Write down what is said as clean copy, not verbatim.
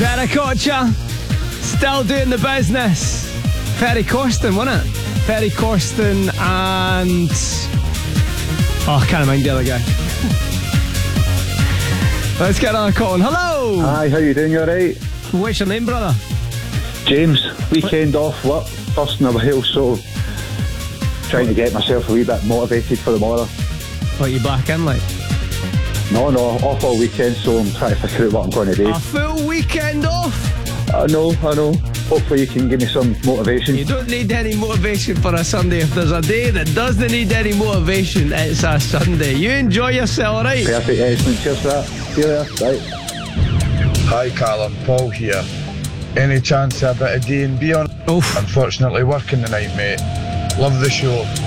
Veracocha, still doing the business. Perry Corsten, wasn't it? Perry Corsten and... Oh, I can't mind the other guy. Let's get another call on. Hello! Hi, how you doing? You alright? What's your name, brother? James, weekend off work, first in a while, so trying to get myself a wee bit motivated for tomorrow. What, you back in, like? No, off all weekend, so I'm trying to figure out what I'm going to do. A full weekend off? I know. Hopefully you can give me some motivation. You don't need any motivation for a Sunday. If there's a day that doesn't need any motivation, it's a Sunday. You enjoy yourself, alright? Perfect, excellent. Cheers for that. See you later. Bye. Hi Callum, Paul here. Any chance of a bit of D&B on? Oof. Unfortunately working tonight, mate. Love the show.